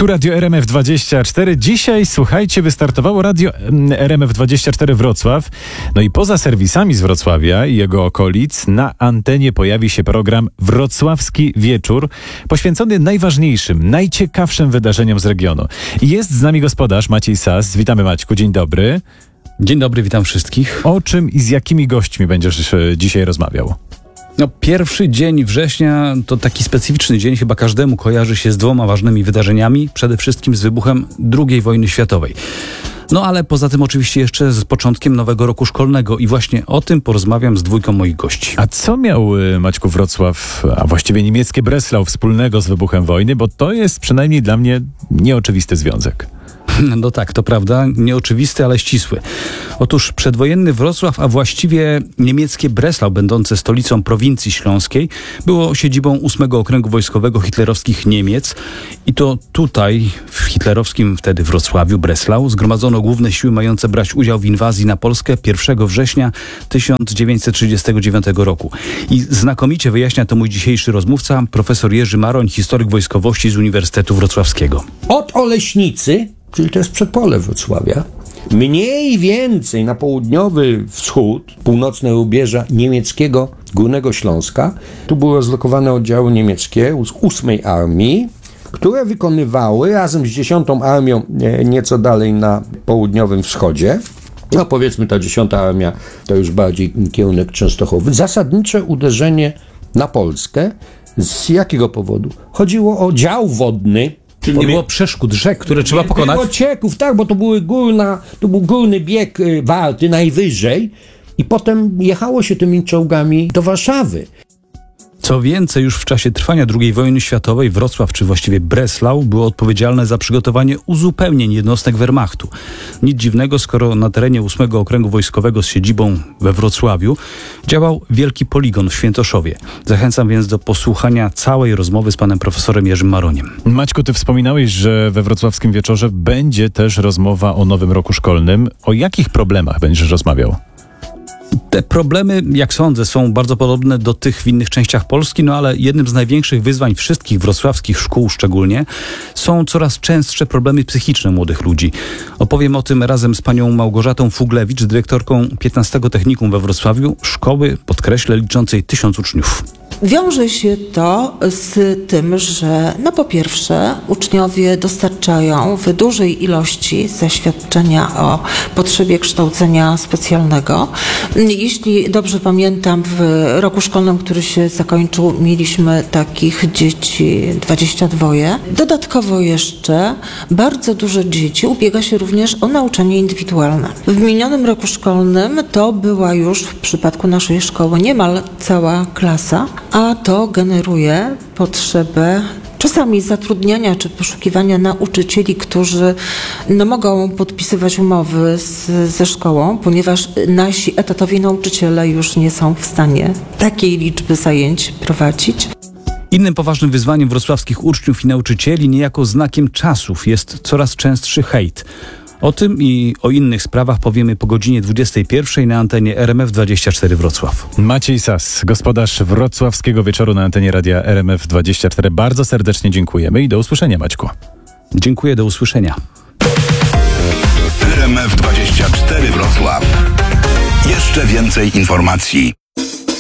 Tu Radio RMF24. Dzisiaj, słuchajcie, wystartowało radio RMF24 Wrocław. No i poza serwisami z Wrocławia i jego okolic na antenie pojawi się program Wrocławski Wieczór, poświęcony najważniejszym, najciekawszym wydarzeniom z regionu. I jest z nami gospodarz Maciej Sas. Witamy, Maćku, dzień dobry. Dzień dobry, witam wszystkich. O czym i z jakimi gośćmi będziesz dzisiaj rozmawiał? No, pierwszy dzień września to taki specyficzny dzień, chyba każdemu kojarzy się z dwoma ważnymi wydarzeniami. Przede wszystkim z wybuchem II wojny światowej. No ale poza tym oczywiście jeszcze z początkiem nowego roku szkolnego i właśnie o tym porozmawiam z dwójką moich gości. A co miał, Maćku, Wrocław, a właściwie niemieckie Breslau wspólnego z wybuchem wojny? Bo to jest przynajmniej dla mnie nieoczywisty związek. No tak, to prawda, nieoczywisty, ale ścisły. Otóż przedwojenny Wrocław, a właściwie niemieckie Breslau, będące stolicą prowincji śląskiej, było siedzibą 8 Okręgu Wojskowego hitlerowskich Niemiec i to tutaj, w hitlerowskim wtedy Wrocławiu, Breslau, zgromadzono główne siły mające brać udział w inwazji na Polskę 1 września 1939 roku. I znakomicie wyjaśnia to mój dzisiejszy rozmówca, profesor Jerzy Maroń, historyk wojskowości z Uniwersytetu Wrocławskiego. Od Oleśnicy, czyli to jest przedpole Wrocławia, mniej więcej na południowy wschód, północne rubieża niemieckiego Górnego Śląska, tu były rozlokowane oddziały niemieckie z 8 Armii, które wykonywały razem z 10 Armią nieco dalej na południowym wschodzie. No powiedzmy ta 10 Armia to już bardziej kierunek Częstochowy. Zasadnicze uderzenie na Polskę. Z jakiego powodu? Chodziło o dział wodny. Czyli nie było przeszkód, rzek, które trzeba pokonać? Było cieków, tak, bo to był górny bieg Warty najwyżej i potem jechało się tymi czołgami do Warszawy. Co więcej, już w czasie trwania II wojny światowej Wrocław, czy właściwie Breslau, było odpowiedzialne za przygotowanie uzupełnień jednostek Wehrmachtu. Nic dziwnego, skoro na terenie 8 Okręgu Wojskowego z siedzibą we Wrocławiu działał wielki poligon w Świętoszowie. Zachęcam więc do posłuchania całej rozmowy z panem profesorem Jerzym Maroniem. Maćku, ty wspominałeś, że we Wrocławskim Wieczorze będzie też rozmowa o nowym roku szkolnym. O jakich problemach będziesz rozmawiał? Te problemy, jak sądzę, są bardzo podobne do tych w innych częściach Polski, no ale jednym z największych wyzwań wszystkich wrocławskich szkół szczególnie są coraz częstsze problemy psychiczne młodych ludzi. Opowiem o tym razem z panią Małgorzatą Fuglewicz, dyrektorką 15 Technikum we Wrocławiu, szkoły, podkreślę, liczącej 1000 uczniów. Wiąże się to z tym, że po pierwsze uczniowie dostarczają w dużej ilości zaświadczenia o potrzebie kształcenia specjalnego. Jeśli dobrze pamiętam, w roku szkolnym, który się zakończył, mieliśmy takich dzieci 22. Dodatkowo jeszcze bardzo dużo dzieci ubiega się również o nauczanie indywidualne. W minionym roku szkolnym to była już w przypadku naszej szkoły niemal cała klasa, a to generuje potrzebę czasami zatrudniania czy poszukiwania nauczycieli, którzy mogą podpisywać umowy ze szkołą, ponieważ nasi etatowi nauczyciele już nie są w stanie takiej liczby zajęć prowadzić. Innym poważnym wyzwaniem wrocławskich uczniów i nauczycieli, niejako znakiem czasów, jest coraz częstszy hejt. O tym i o innych sprawach powiemy po godzinie 21 na antenie RMF24 Wrocław. Maciej Sas, gospodarz Wrocławskiego Wieczoru na antenie radia RMF24. Bardzo serdecznie dziękujemy i do usłyszenia, Maćku. Dziękuję, do usłyszenia. RMF24 Wrocław. Jeszcze więcej informacji.